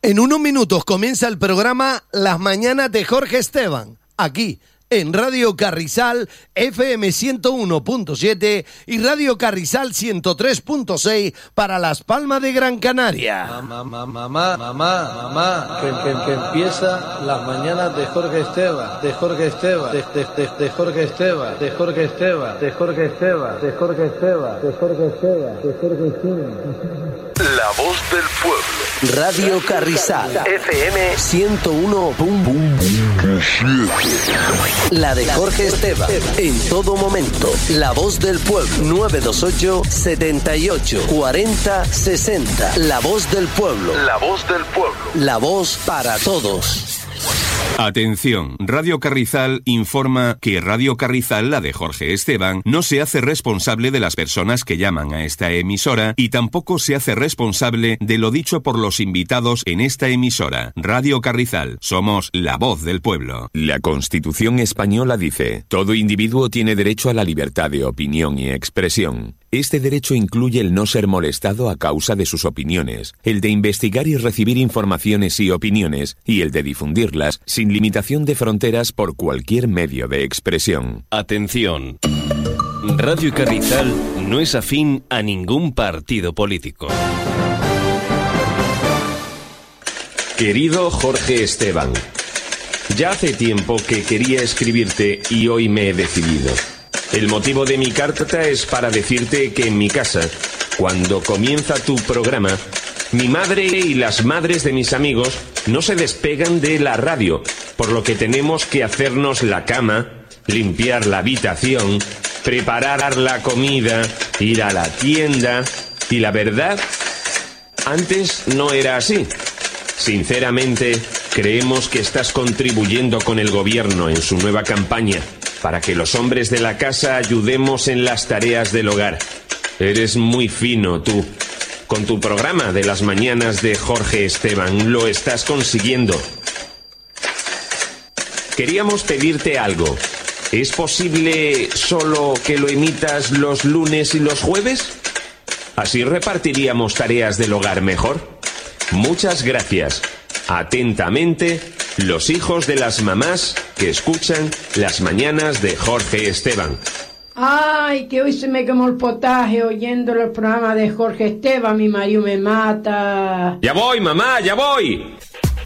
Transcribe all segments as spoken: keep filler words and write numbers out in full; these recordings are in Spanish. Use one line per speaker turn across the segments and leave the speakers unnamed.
En unos minutos comienza el programa Las Mañanas de Jorge Esteban, aquí en Radio Carrizal F M ciento uno punto siete y Radio Carrizal ciento tres punto seis para Las Palmas de Gran Canaria.
Mamá, mamá, mamá, mamá, mamá, que, que, que empieza Las Mañanas de Jorge Esteban, de Jorge Esteban, de, de, de, de Jorge Esteban, de Jorge Esteban, de Jorge Esteban, de Jorge Esteban, de Jorge Esteban, de Jorge Esteban.
La voz del pueblo.
Radio Carrizal F M ciento uno punto siete. La de Jorge Esteban. En todo momento. La voz del pueblo. nueve dos ocho, setenta y ocho, cuarenta, sesenta. La voz del pueblo.
La voz del pueblo.
La voz para todos.
Atención, Radio Carrizal informa que Radio Carrizal, la de Jorge Esteban, no se hace responsable de las personas que llaman a esta emisora y tampoco se hace responsable de lo dicho por los invitados en esta emisora. Radio Carrizal, somos la voz del pueblo.
La Constitución española dice: todo individuo tiene derecho a la libertad de opinión y expresión. Este derecho incluye el no ser molestado a causa de sus opiniones, el de investigar y recibir informaciones y opiniones, y el de difundirlas sin limitación de fronteras por cualquier medio de expresión.
Atención. Radio Carrizal no es afín a ningún partido político.
Querido Jorge Esteban, ya hace tiempo que quería escribirte y hoy me he decidido. El motivo de mi carta es para decirte que en mi casa, cuando comienza tu programa, mi madre y las madres de mis amigos no se despegan de la radio, por lo que tenemos que hacernos la cama, limpiar la habitación, preparar la comida, ir a la tienda, y la verdad, antes no era así. Sinceramente, creemos que estás contribuyendo con el gobierno en su nueva campaña para que los hombres de la casa ayudemos en las tareas del hogar. Eres muy fino, tú. Con tu programa de las mañanas de Jorge Esteban lo estás consiguiendo. Queríamos pedirte algo. ¿Es posible solo que lo emitas los lunes y los jueves? Así repartiríamos tareas del hogar mejor. Muchas gracias. Atentamente, los hijos de las mamás que escuchan las mañanas de Jorge Esteban.
Ay, que hoy se me quemó el potaje oyendo el programa de Jorge Esteban, mi marido me mata.
¡Ya voy, mamá, ya voy!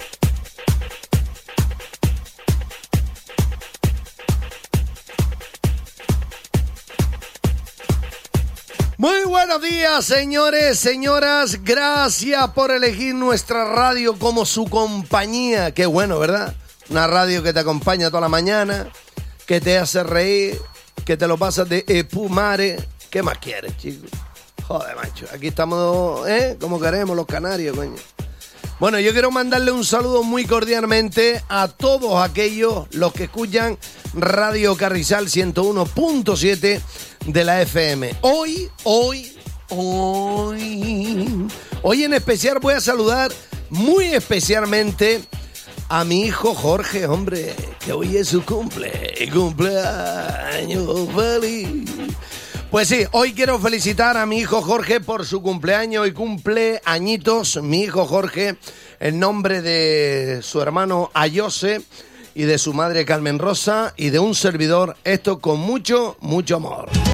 Muy buenos días, señores, señoras. Gracias por elegir nuestra radio como su compañía. Qué bueno, ¿verdad? Una radio que te acompaña toda la mañana, que te hace reír, que te lo pasas de epumare. ¿Qué más quieres, chicos? Joder, macho. Aquí estamos, ¿eh? Como queremos los canarios, coño. Bueno, yo quiero mandarle un saludo muy cordialmente a todos aquellos los que escuchan Radio Carrizal ciento uno punto siete de la F M. Hoy, hoy, hoy, hoy en especial voy a saludar muy especialmente a mi hijo Jorge, hombre, que hoy es su cumple, cumpleaños feliz. Pues sí, hoy quiero felicitar a mi hijo Jorge por su cumpleaños y cumpleañitos. Mi hijo Jorge, en nombre de su hermano Ayose y de su madre Carmen Rosa y de un servidor, esto con mucho, mucho amor.